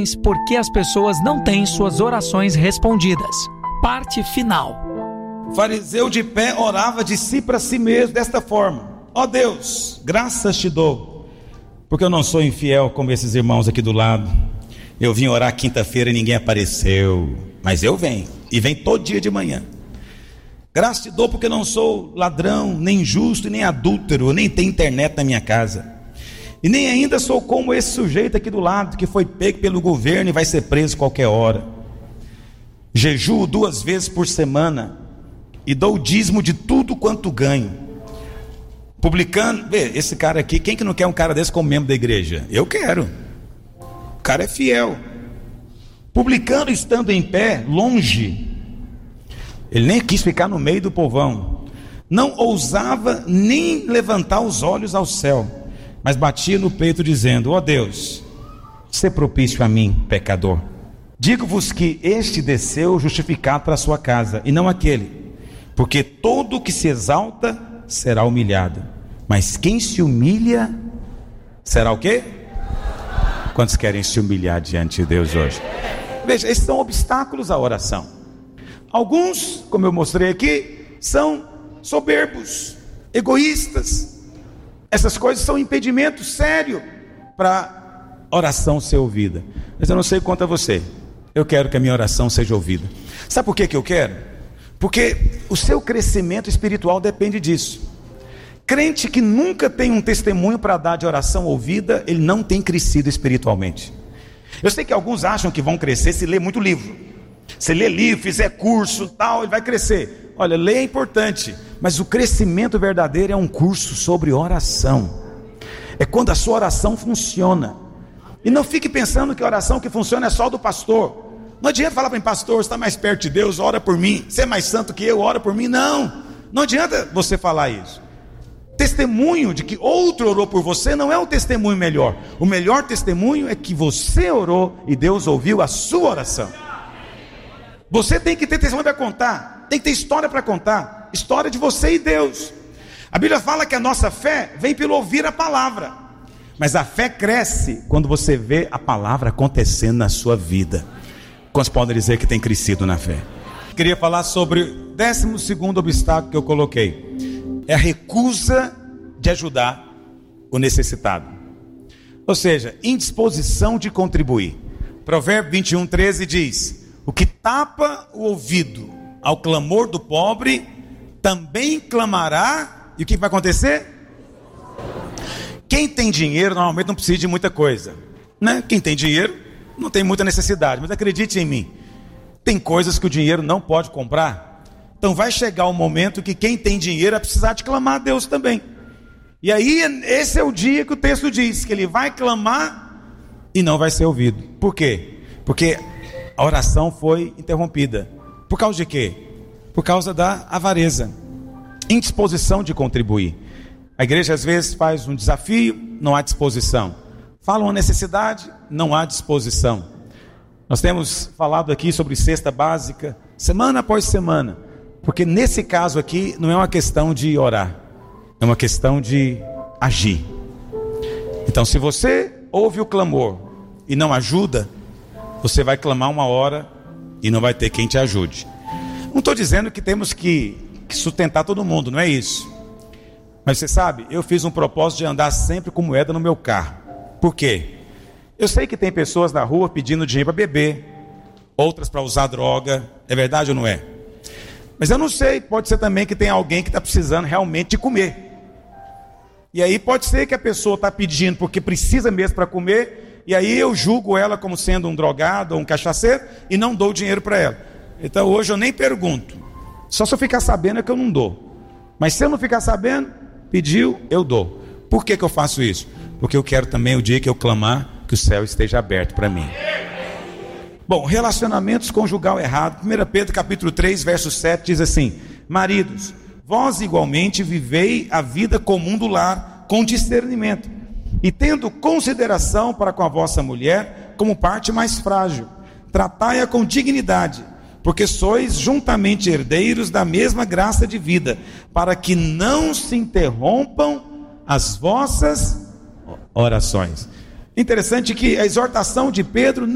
Por que as pessoas não têm suas orações respondidas. Parte final. O fariseu de pé orava de si para si mesmo desta forma: ó Deus, graças te dou, porque eu não sou infiel como esses irmãos aqui do lado. Eu vim orar quinta-feira e ninguém apareceu, mas eu venho, e venho todo dia de manhã. Graças te dou porque eu não sou ladrão, nem injusto, nem adúltero, nem tenho internet na minha casa. E nem ainda sou como esse sujeito aqui do lado, que foi pego pelo governo e vai ser preso qualquer hora. Jejuo 2 vezes por semana e dou o dízimo de tudo quanto ganho. Publicando, vê, esse cara aqui, quem que não quer um cara desse como membro da igreja? Eu quero. O cara é fiel. Publicando, estando em pé, longe. Ele nem quis ficar no meio do povão. Não ousava nem levantar os olhos ao céu, mas batia no peito dizendo: ó Deus, sê propício a mim, pecador. Digo-vos que este desceu justificado para a sua casa, e não aquele. Porque todo o que se exalta será humilhado, mas quem se humilha será o quê? Quantos querem se humilhar diante de Deus hoje? Veja, esses são obstáculos à oração. Alguns, como eu mostrei aqui, são soberbos, egoístas. Essas coisas são impedimento sério para a oração ser ouvida. Mas eu não sei quanto a você, eu quero que a minha oração seja ouvida. Sabe por que eu quero? Porque o seu crescimento espiritual depende disso. Crente que nunca tem um testemunho para dar de oração ouvida, ele não tem crescido espiritualmente. Eu sei que alguns acham que vão crescer se ler muito livro. Se ler livro, fizer curso, tal, ele vai crescer. Olha, ler é importante, mas o crescimento verdadeiro é um curso sobre oração. É quando a sua oração funciona. E não fique pensando que a oração que funciona é só do pastor. Não adianta falar para mim: pastor, você está mais perto de Deus, ora por mim. Você é mais santo que eu, ora por mim. Não, não adianta você falar isso. Testemunho de que outro orou por você não é o testemunho melhor. O melhor testemunho é que você orou e Deus ouviu a sua oração. Você tem que ter testemunho para contar, tem que ter história para contar, história de você e Deus. A Bíblia fala que a nossa fé vem pelo ouvir a palavra, mas a fé cresce quando você vê a palavra acontecendo na sua vida. Quantos podem dizer que tem crescido na fé? Queria falar sobre o 12º obstáculo que eu coloquei: é a recusa de ajudar o necessitado, ou seja, indisposição de contribuir. Provérbio 21:13 diz: o que tapa o ouvido ao clamor do pobre, também clamará. E o que vai acontecer? Quem tem dinheiro normalmente não precisa de muita coisa, né? Quem tem dinheiro não tem muita necessidade. Mas acredite em mim, tem coisas que o dinheiro não pode comprar. Então vai chegar o momento que quem tem dinheiro vai precisar de clamar a Deus também. E aí esse é o dia que o texto diz que ele vai clamar e não vai ser ouvido. Por quê? Porque a oração foi interrompida. Por causa de quê? Por causa da avareza, indisposição de contribuir. A igreja às vezes faz um desafio, não há disposição. Fala uma necessidade, não há disposição. Nós temos falado aqui sobre cesta básica, semana após semana, porque nesse caso aqui não é uma questão de orar, é uma questão de agir. Então, se você ouve o clamor e não ajuda, você vai clamar uma hora e não vai ter quem te ajude. Não estou dizendo que temos que sustentar todo mundo, não é isso. Mas você sabe, eu fiz um propósito de andar sempre com moeda no meu carro. Por quê? Eu sei que tem pessoas na rua pedindo dinheiro para beber, outras para usar droga. É verdade ou não é? Mas eu não sei, pode ser também que tem alguém que está precisando realmente de comer. E aí pode ser que a pessoa está pedindo porque precisa mesmo para comer, e aí eu julgo ela como sendo um drogado ou um cachaceiro e não dou dinheiro para ela. Então hoje eu nem pergunto. Só se eu ficar sabendo é que eu não dou. Mas se eu não ficar sabendo, pediu, eu dou. Por que eu faço isso? Porque eu quero também o dia que eu clamar, que o céu esteja aberto para mim. Bom, relacionamentos conjugal errado. 1 Pedro capítulo 3, verso 7 diz assim: maridos, vós igualmente vivei a vida comum do lar com discernimento, e tendo consideração para com a vossa mulher como parte mais frágil, tratai-a com dignidade, porque sois juntamente herdeiros da mesma graça de vida, para que não se interrompam as vossas orações. Interessante que a exortação de Pedro